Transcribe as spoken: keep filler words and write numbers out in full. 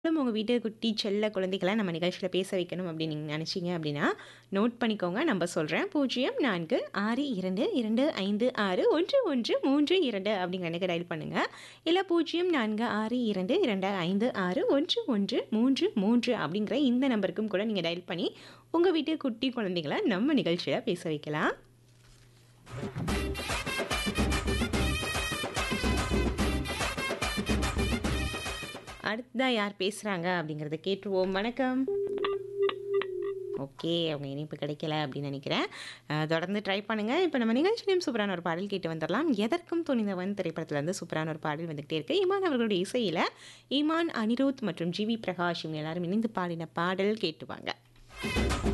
உங்க வீட்டு குட்டி செல்ல குழந்தைகள நம்ம நிகழ்ச்சியில பேச வைக்கணும் அப்படின்னு நீங்க நினைச்சீங்க அப்படின்னா, நோட் பண்ணிக்கோங்க. நம்பர் சொல்றேன். பூஜ்ஜியம் நான்கு ஆறு இரண்டு இரண்டு ஐந்து ஆறு ஒன்று ஒன்று மூன்று இரண்டு அப்படிங்கிற எண்ணுக்கு டயல் பண்ணுங்க. இல்ல பூஜ்ஜியம் நான்கு ஆறு இரண்டு இரண்டு ஐந்து ஆறு ஒன்று ஒன்று மூன்று மூன்று அப்படிங்கிற இந்த நம்பருக்கும் கூட நீங்க டயல் பண்ணி, உங்க வீட்டு குட்டி குழந்தைகள நம்ம நிகழ்ச்சியில பேச வைக்கலாம். அடுத்ததா யார் பேசுறாங்க அப்படிங்கிறத கேட்டுருவோம். வணக்கம். ஓகே. அவங்க இணைப்பு கிடைக்கல அப்படின்னு நினைக்கிறேன். அ தொடர்ந்து ட்ரை பண்ணுங்க. இப்ப நம்ம நிகழ்ச்சியிலும் சூப்பரான ஒரு பாடல் கேட்டு வந்துரலாம். எதற்கும் துணிந்தவன் திரைப்படத்திலருந்து சூப்பரான ஒரு பாடல் வந்துகிட்டே இருக்கு. இமான் அவர்களுடைய இசையில இமான், அனிருத் மற்றும் ஜிவி பிரகாஷ் இவங்க எல்லாரும் இணைந்து பாடின பாடல் கேட்டு வாங்க.